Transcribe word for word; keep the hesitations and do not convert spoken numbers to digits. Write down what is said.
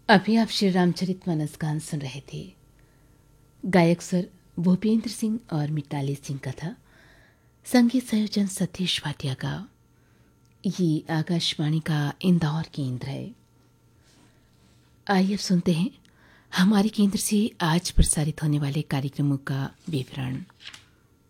अभी आप श्री रामचरितमानस गान सुन रहे थे। गायक स्वर भूपेंद्र सिंह और मिताली सिंह का था। संगीत संयोजन सतीश भाटिया का। ये आकाशवाणी का इंदौर केंद्र है। आइए अब सुनते हैं हमारे केंद्र से आज प्रसारित होने वाले कार्यक्रमों का विवरण।